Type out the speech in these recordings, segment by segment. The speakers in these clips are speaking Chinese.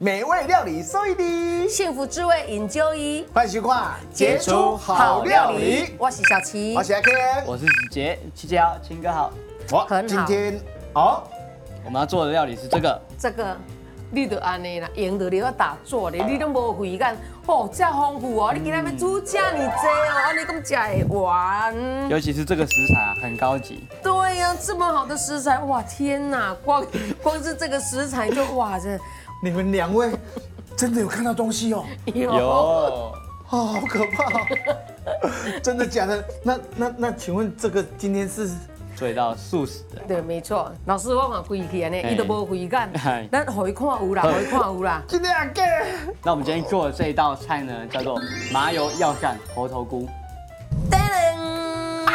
美味料理收一滴， 幸福滋味饮酒一， 欢迎收看杰出好料理。 我是小七， 我是阿 Ken， 我是子杰，七姐好，青哥好。 哇很好今天哦， 我们要做的料理是这个， 这个你就安尼啦，用到你要打做的，你都无回感，哦，这丰富哦，你今天要煮这么多哦，你咁吃会完？ 尤其是这个食材啊，很高级。 对呀、这么好的食材，哇，天哪，光是这个食材就哇，这你们两位真的有看到东西哦？ 有， 哦，好可怕哦！真的假的？那，请问这个今天是？ 做到素食的。 对，没错。老师我看规去安尼，伊都无回感嘿， 咱互伊看有啦，互伊看有啦。 今天阿 Ken， 那我们今天做的这一道菜呢，叫做麻油药膳猴头菇。 噔噔！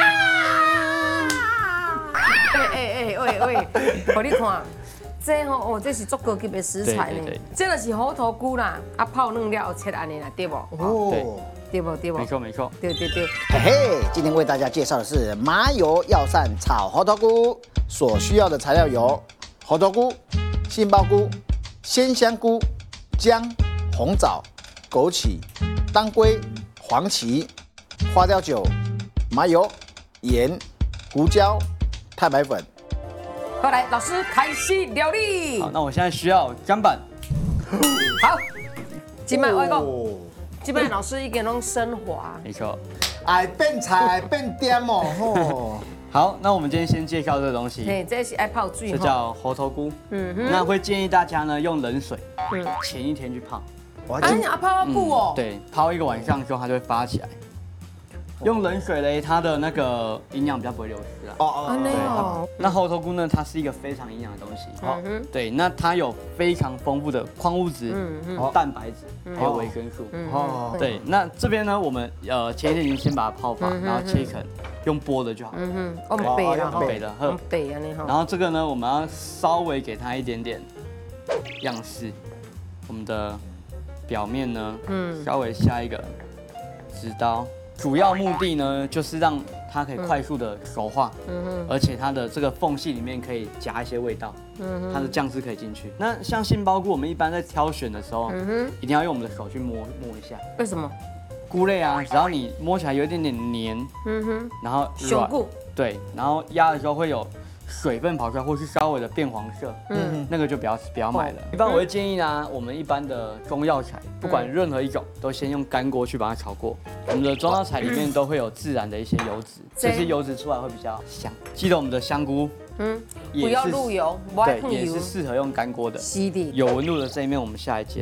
喂，互你看，这吼哦，这是足高级的食材呢对对对。 这就是猴头菇啦，啊泡嫩了切安尼啦，对不？ 哦， 对不？ 没错没错。 对。 嘿嘿，今天为大家介绍的是麻油药膳炒猴头菇，所需要的材料有猴头菇、杏鲍菇、鲜香菇、姜、红枣、枸杞、当归、黄芪、花雕酒、麻油、盐、胡椒、太白粉。 好，来，老师开始料理。 好，那我现在需要砧板。 好，今摆我讲， 哦， 今摆老师已经拢升华。 没错。 爱变菜变点哦，吼。 好，那我们今天先介绍这个东西， 嘿，这是爱泡水吼。 这叫猴头菇。那会建议大家呢用冷水，前一天去泡。 啊，你要泡久哦。 对，泡1个晚上之后它就会发起来。用冷水嘞，它的那个营养比较不会流失啊。 安尼对， 哦。 那猴头菇呢，它是一个非常营养的东西。对，那它有非常丰富的矿物质、蛋白质，还有维生素。 哦， 对，那这边呢，我们前一天已经先把它泡发，然后切成用剥的就好。 我们北啦吼， 北的我们北安尼吼。 然后这个呢，我们要稍微给它一点点样式，我们的表面呢，稍微下一个直刀。主要目的呢，就是让它可以快速的熟化，而且它的这个缝隙里面可以夹一些味道，它的酱汁可以进去。那像杏鲍菇，我们一般在挑选的时候，一定要用我们的手去摸一下。 为什么？ 菇类啊，只要你摸起来有一点点黏，然后软， 熊菇。 对，然后压的时候会有水分跑出来，或是稍微的变黄色，那个就不要买了。一般我会建议呢，我们一般的中药材，不管任何一种，都先用干锅去把它炒过。我们的中药材里面都会有自然的一些油脂，这些油脂出来会比较香。记得我们的香菇， 不要入油，不爱对， 碰油也是。适合用干锅的。 是的。 有纹路的这一面我们下一煎，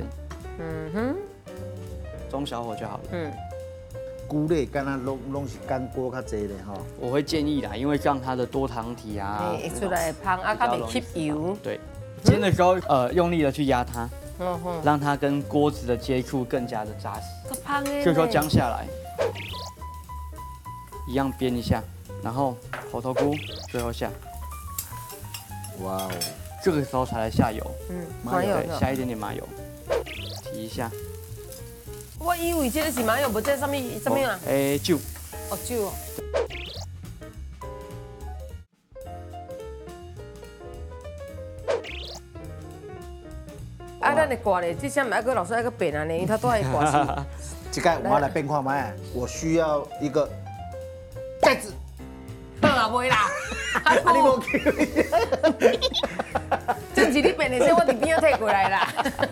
中小火就好了。 菇类敢若拢是干锅较济咧吼。 我会建议啦，因为这样它的多糖体啊， 会出来芳啊，较袂吸油。 对，煎的时候用力的去压它，让它跟锅子的接触更加的扎实。 个芳的。 这时候姜下来，一样煸一下，然后猴头菇最后下， 哇哦， 这个时候才来下油， 麻油对，下一点点麻油，提一下。 我以为这个是麻油，不这上面啊？ 酒。 哦，酒哦。啊，咱的挂咧，这下唔爱个老师爱个变安尼，他都爱挂是。 这个我来变看卖，我需要一个盖子。 好啦，袂啦。 啊，你无去？ 这是你变的，所以我伫边仔摕过来啦。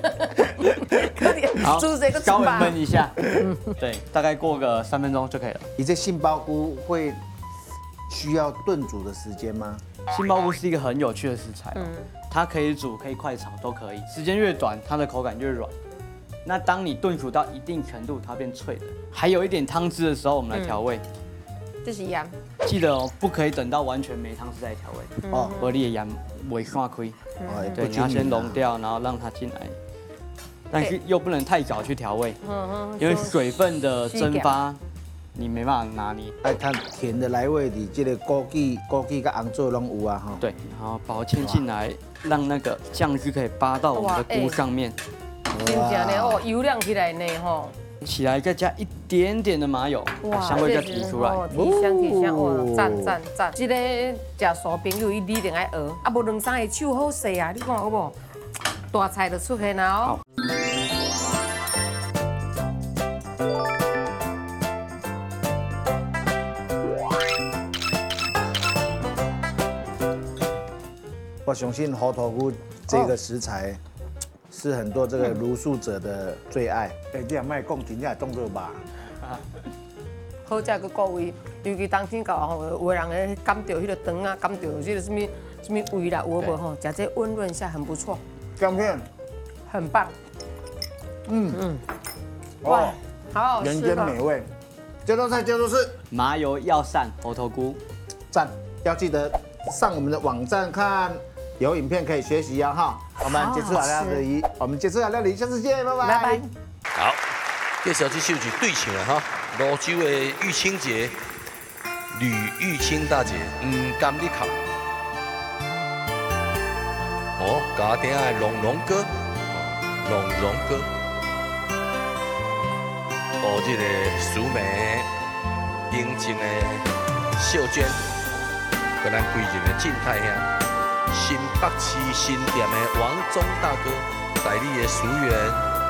好， 煮这个稍微焖一下，对，大概过个3分钟就可以了。 你这杏鲍菇会需要炖煮的时间吗？ 杏鲍菇是一个很有趣的食材哦，它可以煮，可以快炒，都可以。时间越短，它的口感越软。那当你炖煮到一定程度，它变脆的，还有一点汤汁的时候，我们来调味。 这是盐。 记得哦，不可以等到完全没汤汁再调味。 哦， 合理的盐尾散开。对，你要先溶掉，然后让它进来。但是又不能太早去调味，因为水分的蒸发你没办法拿捏。 爱它甜的来味里，这个枸杞跟红枣拢有啊哈。 对，然后把它牵进来，让那个酱汁可以扒到我们的菇上面。 真正的哦，油亮起来呢吼。 起来再加一点点的麻油，把香味再提出来。 提香，哇，赞！这个食素朋友你一定爱学，啊，无两三个手好势啊，你看好不？大菜就出现了哦。 相信猴头菇这个食材是很多这个茹素者的最爱。哎，你也卖讲真正当做吧。 好食个各位，尤其冬天到吼，有的人咧感到迄个肠啊，感到迄个什么胃啦，有无吼？食这温润一下很不错， 姜片， 很棒。 哇， 好好吃人间美味。这道菜叫做是麻油药膳猴头菇， 赞，要记得上我们的网站看，有影片可以学习啊哈。我们杰出好料理，下次见，拜拜。 拜拜。 好，介绍这首是对唱的哈，泸州的玉清节，吕玉清大姐唔甘你哭。哦，家庭的龙龙哥，龙龙哥，哦，这个淑美英静的秀娟，跟咱贵人的静太兄，新北市新店的王忠大哥，代理的淑媛。